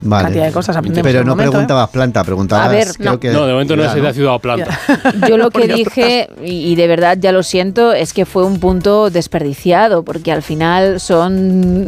cantidad de cosas aprendemos. Pero en no un momento, preguntabas planta, preguntabas... A ver, creo que No, de momento no es de ciudad o planta. Yo lo que dije, y de verdad ya lo siento, es que fue un punto desperdiciado, porque al final son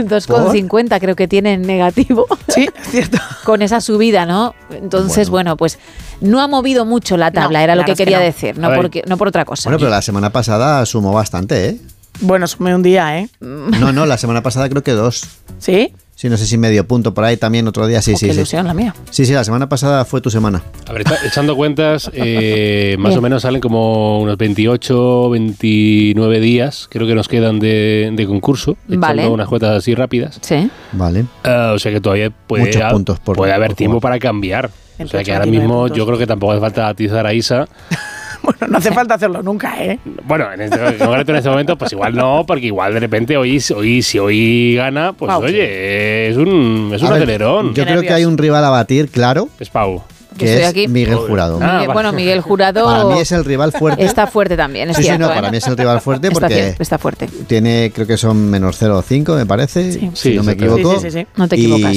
2,50 creo que tienen negativo. Sí, es cierto. Con esa subida, ¿no? Entonces, bueno, pues no ha movido mucho la tabla, No, era lo claro que es que quería no. decir, A ver. no por otra cosa. Bueno, pero la semana pasada sumó bastante, ¿eh? Bueno, sumé un día, ¿eh? No, la semana pasada creo que 2. ¿Sí? Sí, no sé si medio punto por ahí también otro día. Sí, Oh, sí, qué sí. ilusión la mía. Sí, la semana pasada fue tu semana. A ver, echando cuentas, más o menos salen como unos 28, 29 días, creo que nos quedan de concurso, Vale. echando unas cuentas así rápidas. Sí. Vale. O sea que todavía puede, Muchos puntos puede haber por tiempo jugar. para cambiar. O sea que 28, ahora mismo 29 yo creo que tampoco hace falta atizar a Isa. Bueno, no hace falta hacerlo nunca, ¿eh? Bueno, en concreto en este momento, pues igual no, porque igual de repente si hoy gana, pues Pau. oye, es un A ver, acelerón. Yo Qué creo que nervios. hay un rival a batir, claro, Es Pau. Que que estoy es aquí. Miguel Jurado. Ah, Miguel, bueno, Miguel Jurado Para mí es el rival fuerte. está fuerte también, es Sí, cierto. no, para mí es el rival fuerte Está porque está fuerte. tiene, creo que son menos 0,5, me parece, Sí. si no me exacto. equivoco. Sí. No te equivocas.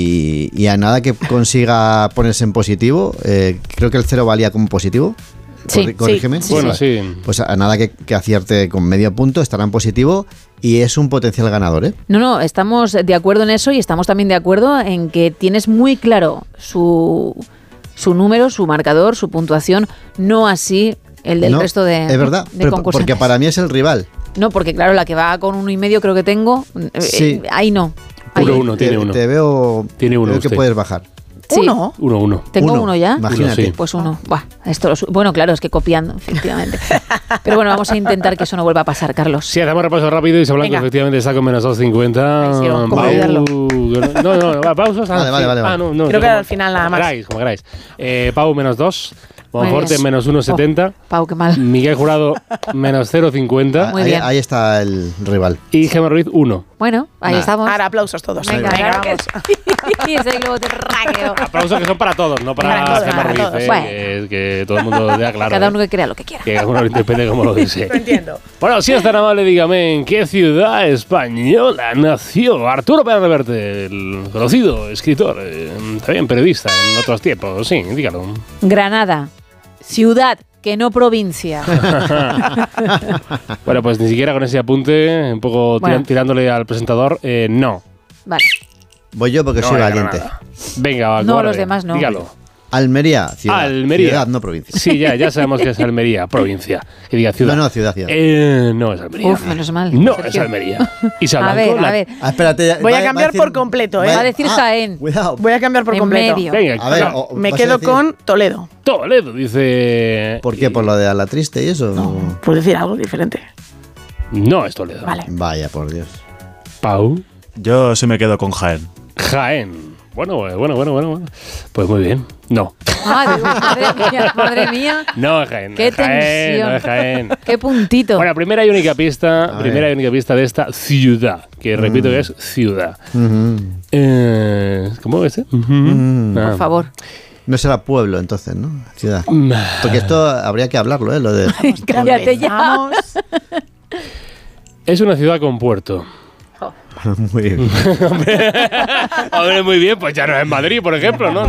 Y a nada que consiga ponerse en positivo, creo que el 0 valía como positivo. Sí, Corrígeme. sí, Bueno, sí. Pues a nada que acierte con medio punto, estará en positivo y es un potencial ganador, ¿eh? No, estamos de acuerdo en eso y estamos también de acuerdo en que tienes muy claro su número, su marcador, su puntuación, no así el del No, resto de es verdad, de pero concursantes. porque para mí es el rival. No, porque claro, la que va con 1,5 creo que tengo, Sí. ahí no. Ahí. Puro uno, tiene te, uno. te veo, Tiene uno creo que usted. puedes bajar. Sí. 1. 1-1. ¿Tengo uno ya? Imagínate. Uno, sí. Pues uno. Buah, bueno, claro, es que copiando, efectivamente. Pero bueno, vamos a intentar que eso no vuelva a pasar, Carlos. Sí, hacemos repaso rápido. Isa Blanco Venga. efectivamente está con menos 2,50. Ay, sí, vamos a Pau- olvidarlo. No, pausas. Vale. No, Creo que al final nada más. Como queráis. Pau menos 2. Muy Monforte bien. menos 1,70. Pau, qué mal. Miguel Jurado menos 0,50. Muy ahí, bien. ahí está el rival. Y Gemma Ruiz 1. Bueno, ahí Nah. estamos. Ahora aplausos todos. Venga, claro que vamos. sí. Ese globo terráqueo. Aplausos que son para todos, no para, Para todos, Gemma para Ruiz. todos. Bueno. Que todo el mundo vea claro. Cada uno que crea lo que quiera. Que cada uno lo interprete como lo desee. Lo entiendo. Bueno, si es tan amable, dígame, ¿en qué ciudad española nació Arturo Pérez Reverte, el conocido escritor, también periodista en otros tiempos? Sí, dígalo. Granada, ciudad, que no provincia. Bueno, pues ni siquiera con ese apunte, un poco Bueno. tirándole al presentador, no. Vale. Voy yo porque No soy era valiente. Granada. Venga, No, cobarde, los demás no. Dígalo. Almería, ciudad. Almería. Ciudad, no provincia. Sí, ya sabemos que es Almería, provincia. Que diga ciudad. No, ciudad. No es Almería. Uf, menos mal. No Sergio. es Almería. Isa A Blanco, ver, a ver. Ah, espérate. Voy a cambiar por completo, ¿eh? Va a decir Jaén. Cuidado. Voy a cambiar por En completo. medio. Venga, A ver, claro. Me vas a quedo decir- con Toledo. Toledo, dice. ¿Por qué? ¿Por lo de la triste y eso? Puedo decir algo diferente. No es Toledo. Vale. Vaya, por Dios. Pau. Yo sí me quedo con Jaén. Jaén. Bueno. Pues muy bien. No. Ay, madre mía. No es Jaén. Qué Jaén, tensión. no es Jaén. Qué puntito. Bueno, primera y única pista A ver. de esta ciudad, que repito que es ciudad. ¿Cómo es? Por favor. No será pueblo entonces, ¿no? Ciudad. Porque esto habría que hablarlo, ¿eh? Lo de... Cállate ya. Vamos. Es una ciudad con puerto. Muy bien. Hombre, muy bien, pues ya no es en Madrid, por ejemplo, ¿no?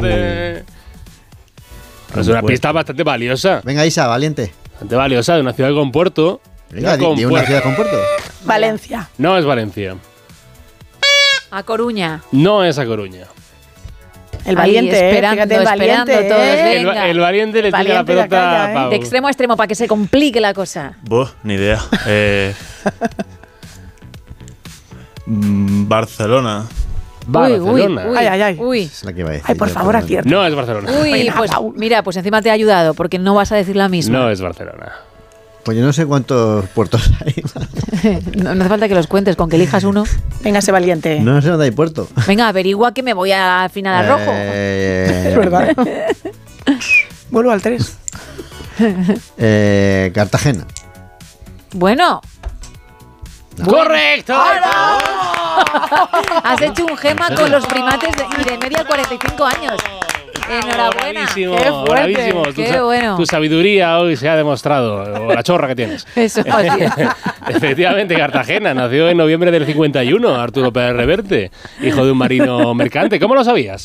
Es una pista bastante valiosa. Venga, Isa, valiente. Bastante valiosa, de una ciudad con puerto. Venga, Con di una puerto. ciudad con puerto. Valencia. No es Valencia. A Coruña. No es A Coruña. El Ahí, valiente, esperando, fíjate, el valiente, esperando todos, ¿eh? Venga. El valiente le tira la Valiente de pelota acá, a Pau. De extremo a extremo para que se complique la cosa. Ni idea. Barcelona. Barcelona. Uy, uy, Ay, ay, ay. uy. Es la que iba a decir. Ay, por yo, favor, perdón. acierta. No es Barcelona. Uy, Venga, pues Pau. mira, pues encima te he ayudado porque no vas a decir la misma. No es Barcelona. Pues yo no sé cuántos puertos hay. No hace falta que los cuentes, con que elijas uno. Venga, ese valiente. No sé dónde hay puerto. Venga, averigua que me voy al final al rojo. Es verdad. Vuelvo al 3. Cartagena. Bueno, ¡Correcto! has hecho un gema con los primates y de media 45 años. Enhorabuena. Bravísimo, Qué fuerte. bravísimo. Qué bueno. Tu sabiduría hoy se ha demostrado, o la chorra que tienes. Eso, así es. Efectivamente, Cartagena nació en noviembre del 51, Arturo Pérez Reverte, hijo de un marino mercante. ¿Cómo lo sabías?